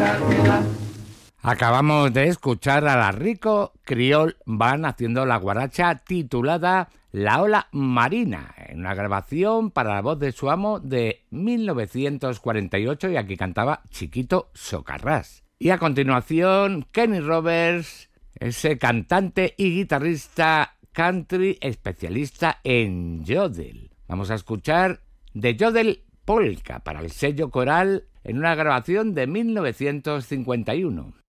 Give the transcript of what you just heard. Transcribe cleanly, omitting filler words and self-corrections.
Acabamos de escuchar a la Rico Criol Band haciendo la guaracha titulada La Ola Marina, en una grabación para la voz de su amo de 1948, y aquí cantaba Chiquito Socarrás. Y a continuación, Kenny Roberts, ese cantante y guitarrista country especialista en yodel. Vamos a escuchar The Yodel Polka para el sello Coral en una grabación de 1951.